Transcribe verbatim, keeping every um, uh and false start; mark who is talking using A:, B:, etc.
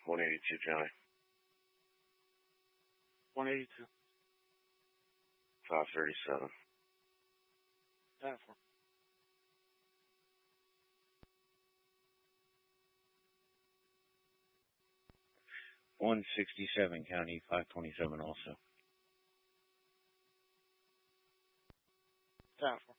A: one eighty-two county.
B: one eighty-two.
A: five thirty-seven.
B: ten four.
C: one sixty-seven county, five twenty-seven also.
B: ten four.